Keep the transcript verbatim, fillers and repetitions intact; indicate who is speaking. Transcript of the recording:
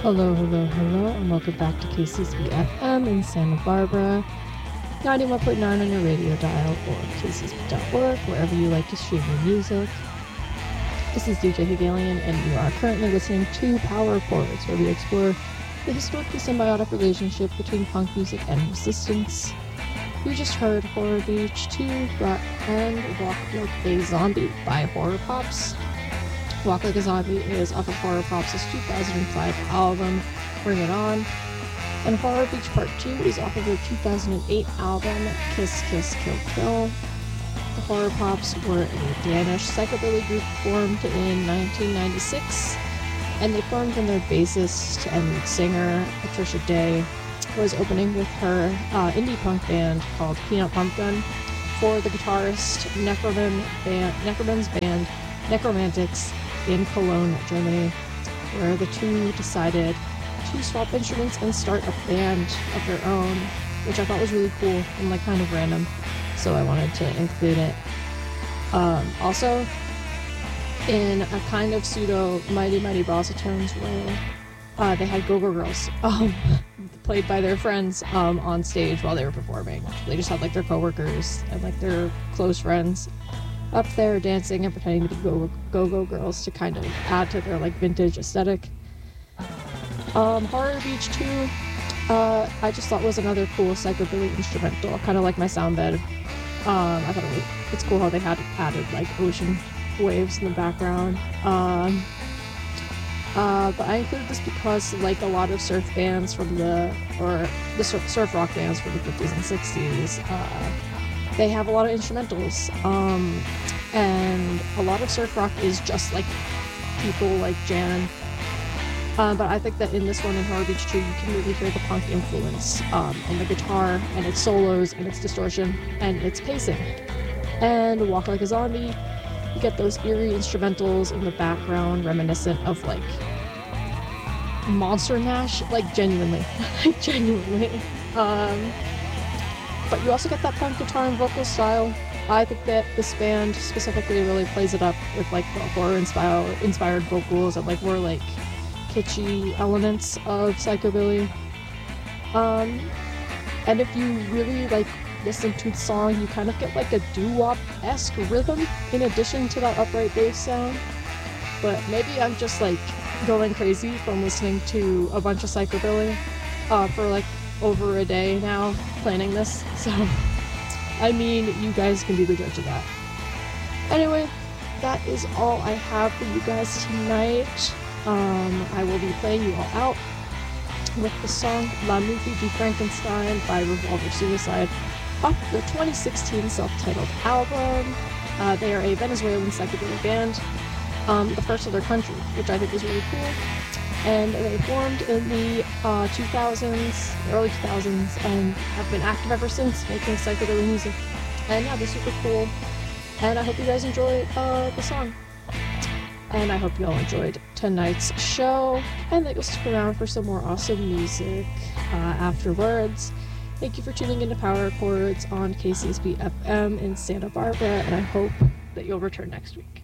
Speaker 1: Hello, hello, hello, and welcome back to K C S B F M in Santa Barbara, ninety-one point nine on your radio dial, or K C S B dot org, wherever you like to stream your music. This is D J Hegelian, and you are currently listening to Power Chords, where we explore the historically symbiotic relationship between punk music and resistance. You just heard Horror Beach two and Walk Like a Zombie by Horror Pops. Walk Like a Zombie is off of Horror Pops' two thousand five album, Bring It On, and Horror Beach Part two is off of their two thousand eight album, Kiss Kiss Kill Kill. The Horror Pops were a Danish psychobilly group formed in nineteen ninety-six, and they formed when their bassist and lead singer, Patricia Day, was opening with her uh, indie punk band called Peanut Pumpkin for the guitarist Necroman band, Necroman's band, Necromantics, in Cologne, Germany, where the two decided to swap instruments and start a band of their own, which I thought was really cool and like kind of random, so I wanted to include it. Um, also, in a kind of pseudo Mighty Mighty Bossatones way, uh, they had Go-Go Girls um, played by their friends um, on stage while they were performing. They just had like their coworkers and like their close friends up there dancing and pretending to be go go-go girls to kind of add to their like vintage aesthetic. Um, Horror Beach two, uh, I just thought was another cool psychobilly instrumental, kind of like my sound bed. Um, I thought it was, it's cool how they had added like ocean waves in the background. Um, uh, but I included this because like a lot of surf bands from the, or the surf, surf rock bands from the fifties and sixties, uh, they have a lot of instrumentals, um, and a lot of surf rock is just like people like Jan. Uh, but I think that in this one, in Horror Beach two, you can really hear the punk influence um, in the guitar, and its solos, and its distortion, and its pacing. And Walk Like a Zombie, you get those eerie instrumentals in the background, reminiscent of like Monster Mash, like genuinely, like genuinely. Um, But you also get that punk guitar and vocal style. I think that this band specifically really plays it up with like the horror inspired inspired vocals and like more like kitschy elements of psychobilly. Um, and if you really like listen to the song, you kind of get like a doo-wop-esque rhythm in addition to that upright bass sound. But maybe I'm just like going crazy from listening to a bunch of psychobilly uh, for like over a day now planning this, so I mean, you guys can be the judge of that. Anyway, that is all I have for you guys tonight. um, I will be playing you all out with the song La Movie de Frankenstein by Revolver Suicide off the twenty sixteen self-titled album. Uh, they are a Venezuelan psychedelic band, um, the first of their country, which I think is really cool. And they formed in the uh, two thousands, early two thousands, and have been active ever since, making psychobilly music. And yeah, they're super cool. And I hope you guys enjoy uh, the song. And I hope you all enjoyed tonight's show, and that you'll stick around for some more awesome music uh, afterwards. Thank you for tuning into Power Chords on K C S B F M in Santa Barbara, and I hope that you'll return next week.